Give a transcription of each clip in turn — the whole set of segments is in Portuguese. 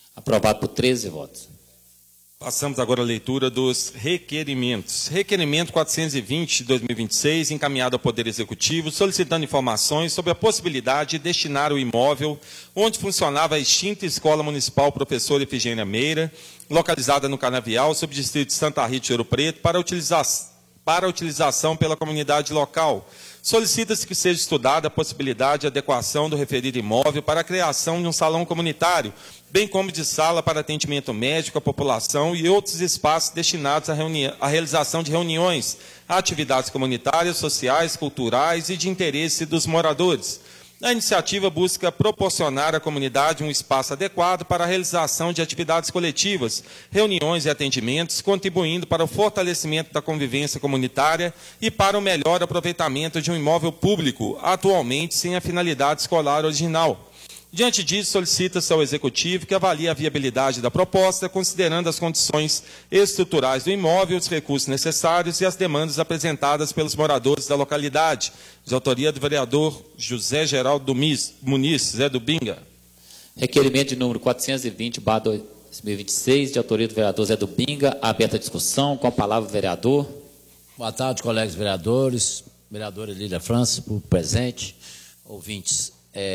Aprovado por 13 votos. Passamos agora à leitura dos requerimentos. Requerimento 420 de 2026, encaminhado ao Poder Executivo, solicitando informações sobre a possibilidade de destinar o imóvel onde funcionava a extinta Escola Municipal Professor Efigênia Meira, localizada no Canavial, subdistrito de Santa Rita de Ouro Preto, para utilização pela comunidade local. Solicita-se que seja estudada a possibilidade de adequação do referido imóvel para a criação de um salão comunitário, bem como de sala para atendimento médico à população e outros espaços destinados à realização de reuniões, atividades comunitárias, sociais, culturais e de interesse dos moradores. A iniciativa busca proporcionar à comunidade um espaço adequado para a realização de atividades coletivas, reuniões e atendimentos, contribuindo para o fortalecimento da convivência comunitária e para o melhor aproveitamento de um imóvel público, atualmente sem a finalidade escolar original. Diante disso, solicita-se ao Executivo que avalie a viabilidade da proposta, considerando as condições estruturais do imóvel, os recursos necessários e as demandas apresentadas pelos moradores da localidade. De autoria do vereador José Geraldo Muniz, Zé do Binga. Requerimento de número 420/2026, de autoria do vereador Zé do Binga. Aberta a discussão. Com a palavra o vereador. Boa tarde, colegas vereadores, vereadora Lília França, por presente, ouvintes.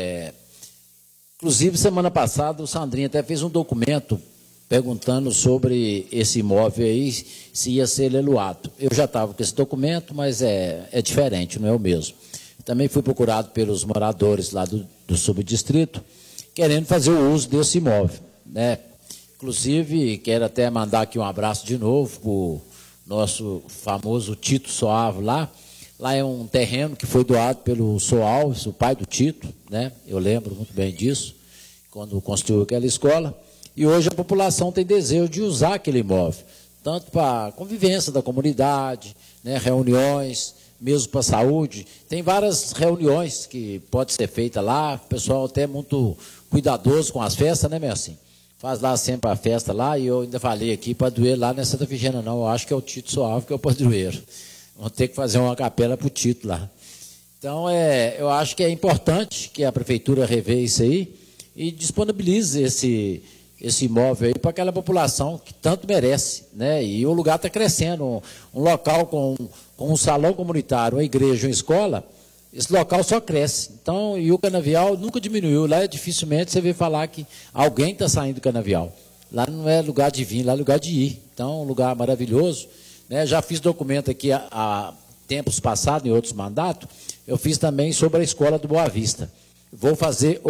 Inclusive, semana passada, o Sandrinho até fez um documento perguntando sobre esse imóvel aí, se ia ser leiloado. Eu já estava com esse documento, mas é diferente, não é o mesmo. Também fui procurado pelos moradores lá do subdistrito, querendo fazer o uso desse imóvel, né? Inclusive, quero até mandar aqui um abraço de novo para o nosso famoso Tito Soavo lá. Lá é um terreno que foi doado pelo Sou Alves, o pai do Tito, né? Eu lembro muito bem disso, quando construiu aquela escola. E hoje a população tem desejo de usar aquele imóvel, tanto para a convivência da comunidade, né? Reuniões, mesmo para a saúde. Tem várias reuniões que pode ser feita lá, o pessoal até muito cuidadoso com as festas, né, Mercinho? Faz lá sempre a festa lá, e eu ainda falei aqui, padroeiro lá não é Santa Efigênia não, eu acho que é o Tito Sou Alves que é o padroeiro. Vão ter que fazer uma capela para o Tito lá. Então, eu acho que é importante que a prefeitura reveja isso aí e disponibilize esse imóvel aí para aquela população que tanto merece, né? E o lugar está crescendo. Um local com um salão comunitário, uma igreja, uma escola, esse local só cresce. Então, e o canavial nunca diminuiu. Lá dificilmente você vê falar que alguém está saindo do canavial. Lá não é lugar de vir, lá é lugar de ir. Então, um lugar maravilhoso. Né, já fiz documento aqui há tempos passados, em outros mandatos, eu fiz também sobre a escola do Boa Vista. Vou fazer